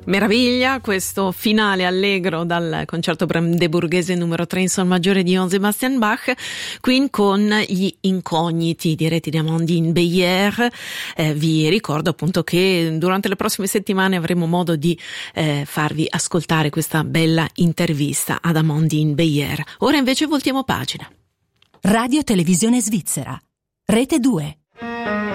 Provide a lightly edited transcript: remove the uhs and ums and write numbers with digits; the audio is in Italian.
Meraviglia, questo finale allegro dal concerto brandeburghese numero 3 in sol maggiore di Johann Sebastian Bach, qui con gli incogniti diretti da Amandine Beyer. Vi ricordo appunto che durante le prossime settimane avremo modo di farvi ascoltare questa bella intervista ad Amandine Beyer. Ora invece voltiamo pagina. Radio Televisione Svizzera, Rete 2.